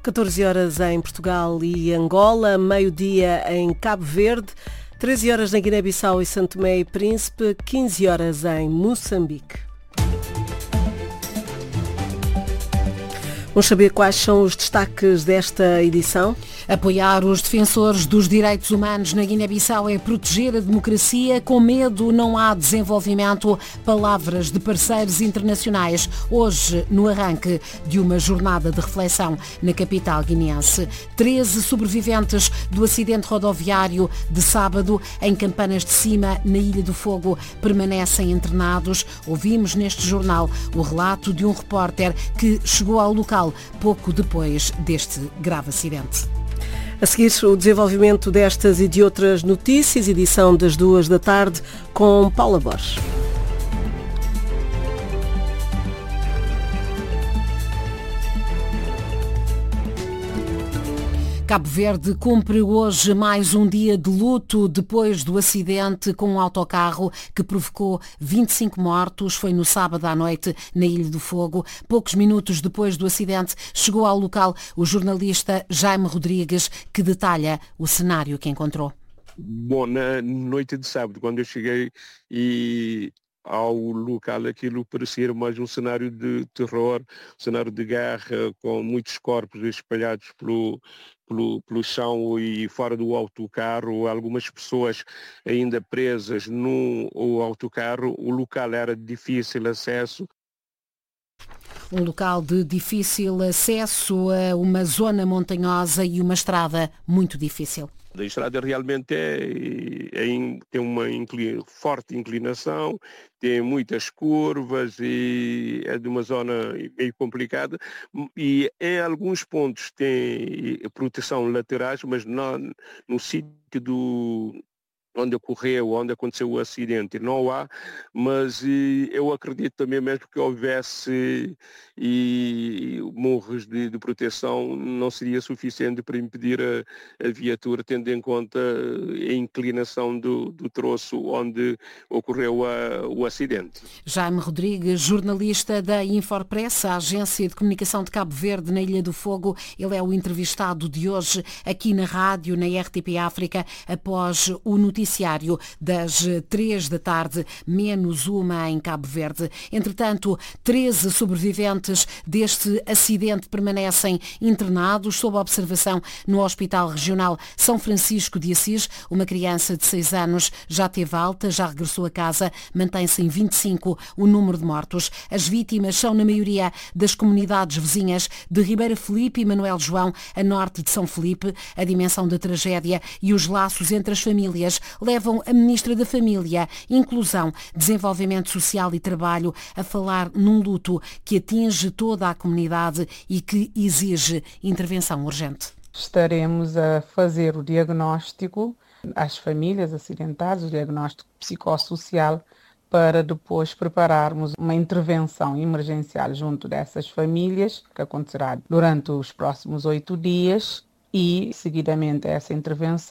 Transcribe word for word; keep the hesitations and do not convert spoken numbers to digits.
catorze horas em Portugal e Angola, meio-dia em Cabo Verde, treze horas na Guiné-Bissau e São Tomé e Príncipe, quinze horas em Moçambique. Vamos saber quais são os destaques desta edição? Apoiar os defensores dos direitos humanos na Guiné-Bissau é proteger a democracia. Com medo não há desenvolvimento. Palavras de parceiros internacionais. Hoje, no arranque de uma jornada de reflexão na capital guineense. treze sobreviventes do acidente rodoviário de sábado em Campanas de Cima, na Ilha do Fogo, permanecem internados. Ouvimos neste jornal o relato de um repórter que chegou ao local pouco depois deste grave acidente. A seguir, o desenvolvimento destas e de outras notícias, edição das duas da tarde, com Paula Borges. Cabo Verde cumpre hoje mais um dia de luto depois do acidente com um autocarro que provocou vinte e cinco mortos. Foi no sábado à noite na Ilha do Fogo. Poucos minutos depois do acidente chegou ao local o jornalista Jaime Rodrigues, que detalha o cenário que encontrou. Bom, na noite de sábado, quando eu cheguei e ao local, aquilo parecia mais um cenário de terror, um cenário de guerra, com muitos corpos espalhados pelo, pelo, pelo chão e fora do autocarro, algumas pessoas ainda presas no autocarro. O local era de difícil acesso. Um local de difícil acesso a uma zona montanhosa e uma estrada muito difícil. A estrada realmente é, é, tem uma inclina, forte inclinação, tem muitas curvas e é de uma zona meio complicada, e em alguns pontos tem proteção laterais, mas não, no sítio do onde ocorreu, onde aconteceu o acidente, não há, mas eu acredito também mesmo que houvesse e morros de, de proteção não seria suficiente para impedir a, a viatura, tendo em conta a inclinação do, do troço onde ocorreu a, o acidente. Jaime Rodrigues, jornalista da Infopress, a agência de comunicação de Cabo Verde na Ilha do Fogo. Ele é o entrevistado de hoje aqui na rádio, na R T P África, após o noticiário das três da tarde, menos uma em Cabo Verde. Entretanto, treze sobreviventes deste acidente permanecem internados sob observação no Hospital Regional São Francisco de Assis. Uma criança de seis anos já teve alta, já regressou a casa, mantém-se em vinte e cinco o número de mortos. As vítimas são, na maioria, das comunidades vizinhas de Ribeira Felipe e Manuel João, a norte de São Felipe. A dimensão da tragédia e os laços entre as famílias levam a Ministra da Família, Inclusão, Desenvolvimento Social e Trabalho a falar num luto que atinge toda a comunidade e que exige intervenção urgente. Estaremos a fazer o diagnóstico às famílias acidentadas, o diagnóstico psicossocial, para depois prepararmos uma intervenção emergencial junto dessas famílias, que acontecerá durante os próximos oito dias. E, seguidamente a essa intervenção,